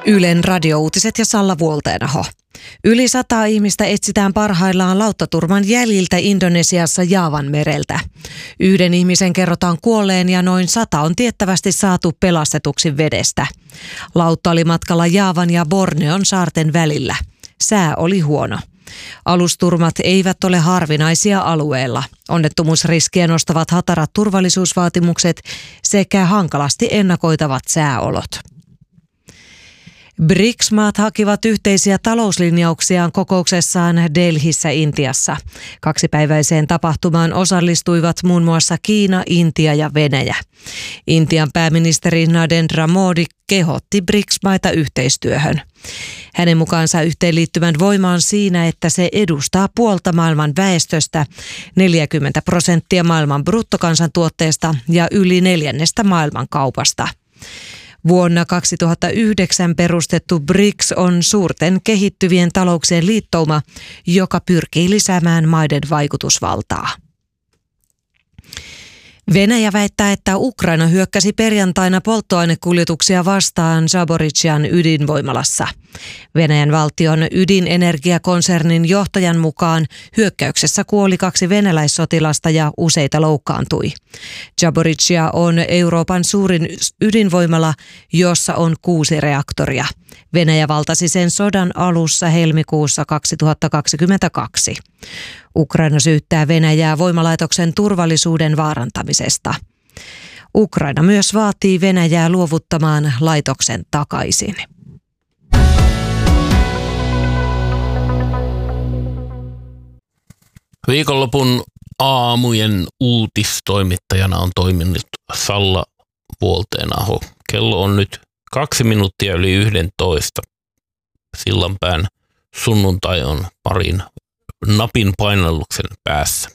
Ylen radiouutiset ja Salla Vuolteenaho. Yli 100 ihmistä etsitään parhaillaan lauttaturman jäljiltä Indonesiassa Jaavan mereltä. Yhden ihmisen kerrotaan kuolleen ja noin 100 on tiettävästi saatu pelastetuksi vedestä. Lautta oli matkalla Jaavan ja Borneon saarten välillä. Sää oli huono. Alusturmat eivät ole harvinaisia alueella. Onnettomuusriskiä nostavat hatarat turvallisuusvaatimukset sekä hankalasti ennakoitavat sääolot. BRICS-maat hakivat yhteisiä talouslinjauksiaan kokouksessaan Delhissä Intiassa. Kaksipäiväiseen tapahtumaan osallistuivat muun muassa Kiina, Intia ja Venäjä. Intian pääministeri Narendra Modi kehotti BRICS-maita yhteistyöhön. Hänen mukaansa yhteenliittymän voima on siinä, että se edustaa puolta maailman väestöstä, 40% maailman bruttokansantuotteesta ja yli 1/4 maailman kaupasta. Vuonna 2009 perustettu BRICS on suurten kehittyvien talouksien liittouma, joka pyrkii lisäämään maiden vaikutusvaltaa. Venäjä väittää, että Ukraina hyökkäsi perjantaina polttoainekuljetuksia vastaan Zaporizhzhian ydinvoimalassa. Venäjän valtion ydinenergiakonsernin johtajan mukaan hyökkäyksessä kuoli 2 venäläissotilasta ja useita loukkaantui. Zaporizhzhia on Euroopan suurin ydinvoimala, jossa on 6 reaktoria. Venäjä valtasi sen sodan alussa helmikuussa 2022. Ukraina syyttää Venäjää voimalaitoksen turvallisuuden vaarantamisesta. Ukraina myös vaatii Venäjää luovuttamaan laitoksen takaisin. Viikonlopun aamujen uutistoimittajana on toiminut Salla Vuolteenaho. Kello on nyt 2 minuuttia yli 11. Sillanpään sunnuntai on parin napin painalluksen päässä.